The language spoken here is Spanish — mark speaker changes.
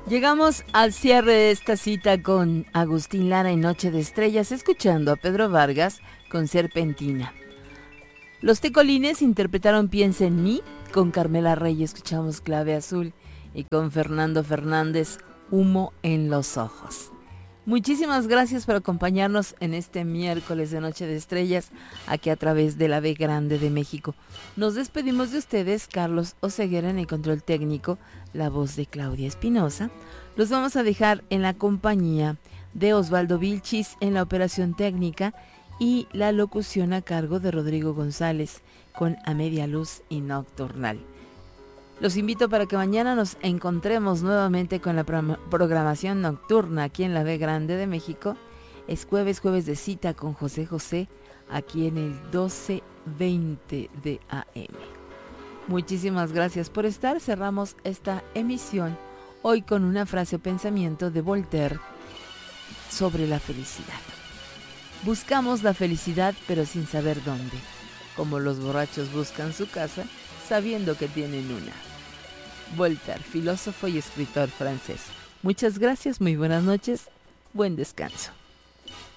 Speaker 1: Llegamos al cierre de esta cita con Agustín Lara en Noche de Estrellas, escuchando a Pedro Vargas con Serpentina. Los Tecolines interpretaron Piensa en mí, con Carmela Rey escuchamos Clave Azul y con Fernando Fernández, Humo en los Ojos. Muchísimas gracias por acompañarnos en este miércoles de Noche de Estrellas, aquí a través de la B Grande de México. Nos despedimos de ustedes, Carlos Oseguera en el control técnico, la voz de Claudia Espinosa. Los vamos a dejar en la compañía de Osvaldo Vilchis en la operación técnica y la locución a cargo de Rodrigo González con A Media Luz y Nocturnal. Los invito para que mañana nos encontremos nuevamente con la programación nocturna aquí en la B Grande de México. Es jueves de cita con José José, aquí en el 1220 de AM. Muchísimas gracias por estar. Cerramos esta emisión hoy con una frase o pensamiento de Voltaire sobre la felicidad. Buscamos la felicidad pero sin saber dónde, como los borrachos buscan su casa sabiendo que tienen una. Voltaire, filósofo y escritor francés. Muchas gracias, muy buenas noches, buen descanso.